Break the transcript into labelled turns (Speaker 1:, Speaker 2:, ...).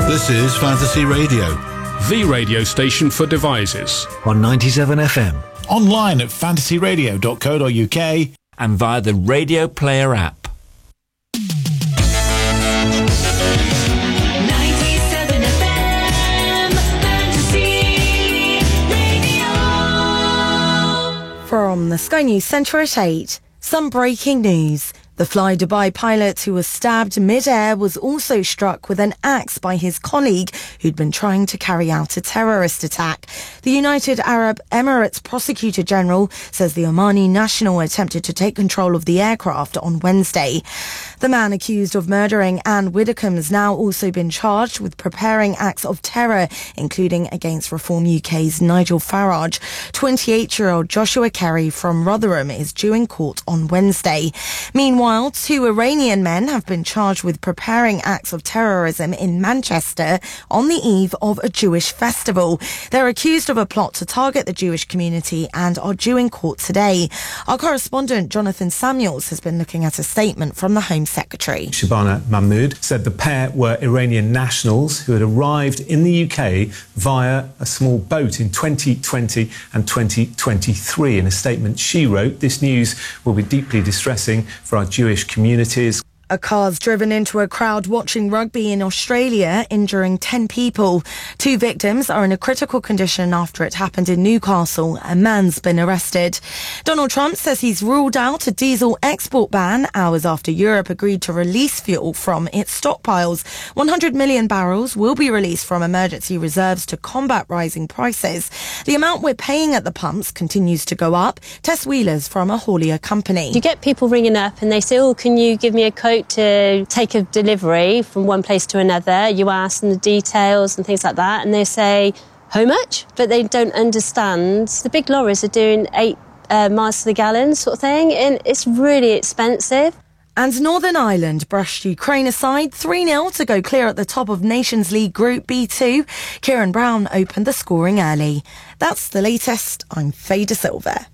Speaker 1: This is Fantasy Radio,
Speaker 2: the radio station for devices.
Speaker 3: On 97 FM.
Speaker 4: Online at fantasyradio.co.uk
Speaker 5: and via the Radio Player app.
Speaker 6: 97 FM Fantasy Radio.
Speaker 7: From the Sky News Centre at 8, some breaking news. The Fly Dubai pilot who was stabbed mid-air was also struck with an axe by his colleague who'd been trying to carry out a terrorist attack. The United Arab Emirates Prosecutor General says the Omani national attempted to take control of the aircraft on Wednesday. The man accused of murdering Anne Widdecombe has now also been charged with preparing acts of terror, including against Reform UK's Nigel Farage. 28-year-old Joshua Kerry from Rotherham is due in court on Wednesday. Meanwhile, 2 Iranian men have been charged with preparing acts of terrorism in Manchester on the eve of a Jewish festival. They're accused of a plot to target the Jewish community and are due in court today. Our correspondent Jonathan Samuels has been looking at a statement from the Home Secretary.
Speaker 8: Shabana Mahmood said the pair were Iranian nationals who had arrived in the UK via a small boat in 2020 and 2023. In a statement she wrote, "This news will be deeply distressing for our Jewish communities."
Speaker 7: A car's driven into a crowd watching rugby in Australia, injuring 10 people. 2 victims are in a critical condition after it happened in Newcastle. A man's been arrested. Donald Trump says he's ruled out a diesel export ban hours after Europe agreed to release fuel from its stockpiles. 100 million barrels will be released from emergency reserves to combat rising prices. The amount we're paying at the pumps continues to go up. Tess Wheeler's from a haulier company.
Speaker 9: You get people ringing up and they say, "Oh, can you give me a quote to take a delivery from one place to another?" You ask them the details and things like that, and they say, "How much?" But they don't understand. The big lorries are doing 8 miles to the gallon sort of thing, and it's really expensive.
Speaker 7: And Northern Ireland brushed Ukraine aside 3-0 to go clear at the top of Nations League Group B2. Kieran Brown opened the scoring early. That's the latest. I'm Faye De Silva.